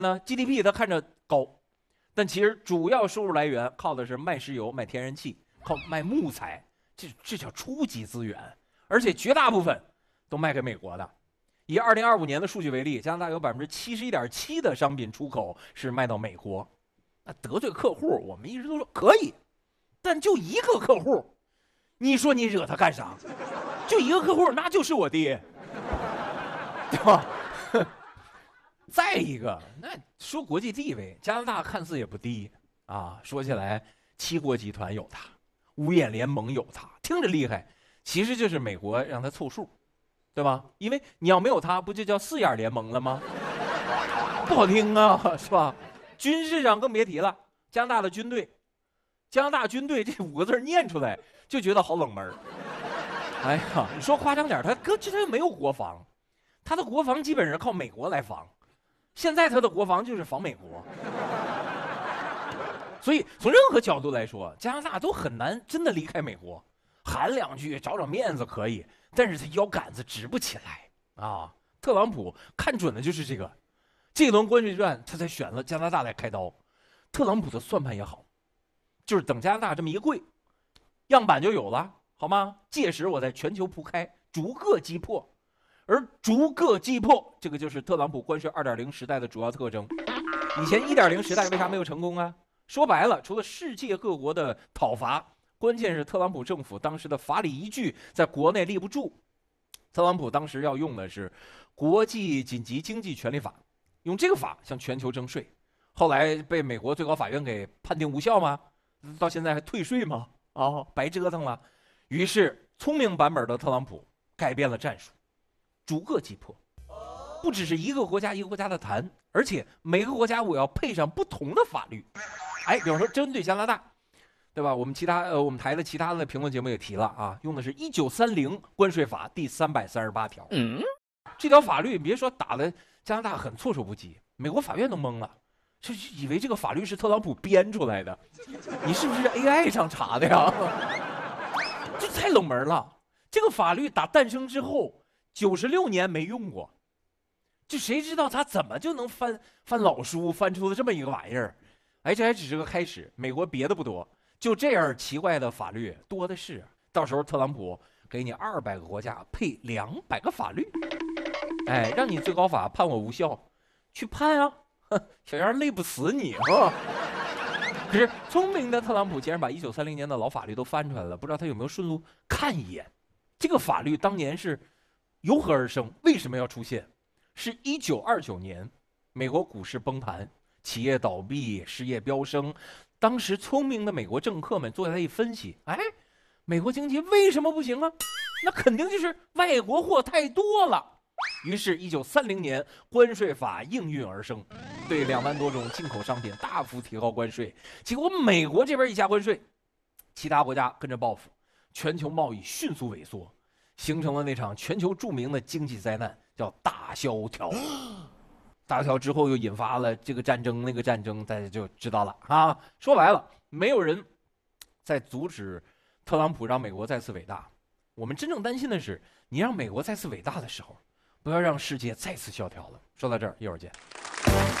呢 GDP 它看着高，但其实主要收入来源靠的是卖石油、卖天然气，靠卖木材，这叫初级资源，而且绝大部分都卖给美国的。以2025年的数据为例，加拿大有71.7%的商品出口是卖到美国。那得罪客户，我们一直都说可以，但就一个客户，你说你惹他干啥？就一个客户，那就是我爹，对吧？再一个，那说国际地位，加拿大看似也不低啊。说起来，七国集团有它，五眼联盟有它，听着厉害，其实就是美国让它凑数，对吧？因为你要没有它，不就叫四眼联盟了吗？不好听啊，是吧？军事上更别提了，加拿大的军队，加拿大军队这5个字念出来就觉得好冷门。哎呀，你说夸张点，他又没有国防，他的国防基本上靠美国来防。现在他的国防就是防美国，所以从任何角度来说，加拿大都很难真的离开美国。喊两句找找面子可以，但是他腰杆子直不起来啊。特朗普看准的就是这轮关税战，他才选了加拿大来开刀。特朗普的算盘也好，就是等加拿大这么一跪，样板就有了，好吗？届时我在全球铺开，逐个击破。而逐个击破，这个就是特朗普关税 2.0 时代的主要特征。以前 1.0 时代为啥没有成功啊？说白了，除了世界各国的讨伐，关键是特朗普政府当时的法理依据在国内立不住。特朗普当时要用的是国际紧急经济权利法，用这个法向全球征税。后来被美国最高法院给判定无效吗？到现在还退税吗？白折腾了。于是聪明版本的特朗普改变了战术，逐个击破，不只是一个国家一个国家的谈，而且每个国家我要配上不同的法律。比方说针对加拿大，对吧？我们台的其他的评论节目也提了啊，用的是1930关税法第338条。这条法律别说打的加拿大很措手不及，美国法院都懵了，就以为这个法律是特朗普编出来的，你是不是 AI 上查的呀？这太冷门了。这个法律打诞生之后96年没用过，这谁知道他怎么就能翻老书翻出了这么一个玩意儿？这还只是个开始，美国别的不多，就这样奇怪的法律多的是。到时候特朗普给你200个国家配200个法律，让你最高法判我无效，去判啊，小样累不死你啊！可是聪明的特朗普竟然把1930年的老法律都翻出来了，不知道他有没有顺路看一眼。这个法律当年是由何而生？为什么要出现？是1929年，美国股市崩盘，企业倒闭，失业飙升。当时聪明的美国政客们坐下来一分析，美国经济为什么不行啊？那肯定就是外国货太多了。于是1930年关税法应运而生，对2万多种进口商品大幅提高关税。结果美国这边一加关税，其他国家跟着报复，全球贸易迅速萎缩，形成了那场全球著名的经济灾难，叫大萧条。大萧条之后又引发了这个战争那个战争，大家就知道了啊。说白了，没有人在阻止特朗普让美国再次伟大。我们真正担心的是，你让美国再次伟大的时候，不要让世界再次萧条了。说到这儿，一会儿见。